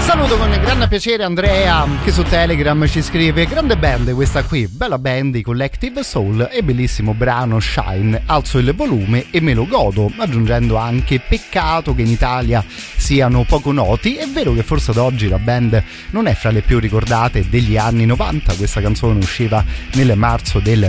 Saluto con grande piacere Andrea che su Telegram ci scrive: grande band questa qui, bella band, i Collective Soul e bellissimo brano Shine, alzo il volume e me lo godo, aggiungendo anche peccato che in Italia siano poco noti. È vero che forse ad oggi la band non è fra le più ricordate degli anni 90, questa canzone usciva nel marzo del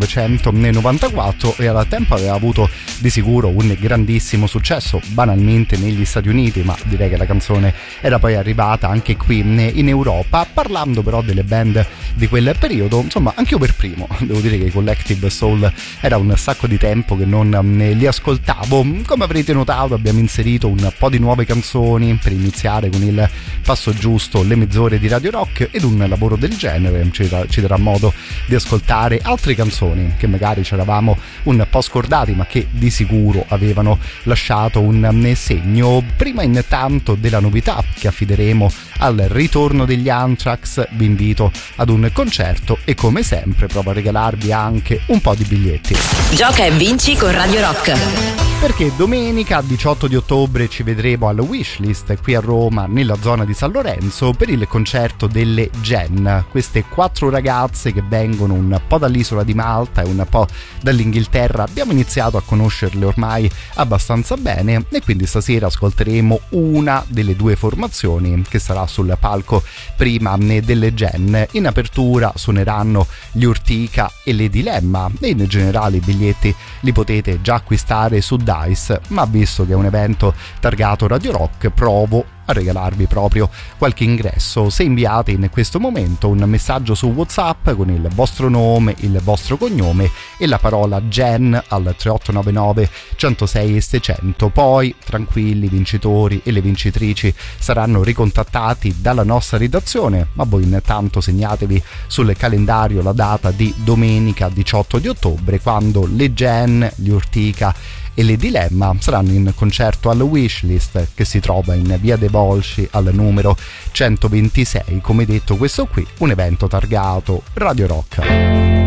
1994 e al tempo aveva avuto di sicuro un grandissimo successo, banalmente negli Stati Uniti, ma direi che la canzone era poi arrivata anche qui in Europa. Parlando però delle band di quel periodo, insomma anche io per primo devo dire che i Collective Soul era un sacco di tempo che non li ascoltavo. Come avrete notato abbiamo inserito un po' di nuove canzoni per iniziare con il passo giusto, le mezz'ore di Radio Rock, ed un lavoro del genere ci darà modo di ascoltare altre canzoni che magari ci eravamo un po' scordati ma che di sicuro avevano lasciato un segno. Prima intanto della novità che affideremo al ritorno degli Anthrax, vi invito ad un concerto e come sempre provo a regalarvi anche un po' di biglietti. Gioca e vinci con Radio Rock, perché domenica 18 di ottobre ci vedremo al Wishlist qui a Roma, nella zona di San Lorenzo, per il concerto delle Gen, queste 4 ragazze che vengono un po' dall'isola di Malta e un po' dall'Inghilterra. Abbiamo iniziato a conoscerle ormai abbastanza bene e quindi stasera ascolteremo una delle due formazioni che sarà sul palco prima delle Gen. In apertura suoneranno gli Urtica e le Dilemma e in generale i biglietti li potete già acquistare su Dice, ma visto che è un evento targato Radio Rock provo a regalarvi proprio qualche ingresso se inviate in questo momento un messaggio su WhatsApp con il vostro nome, il vostro cognome e la parola Gen al 3899 106 e 600. Poi tranquilli, i vincitori e le vincitrici saranno ricontattati dalla nostra redazione, ma voi intanto segnatevi sul calendario la data di domenica 18 di ottobre, quando le Gen, gli Urtica e le Dilemma saranno in concerto al Wishlist, che si trova in via De Volsci al numero 126. Come detto, questo qui un evento targato Radio Rock.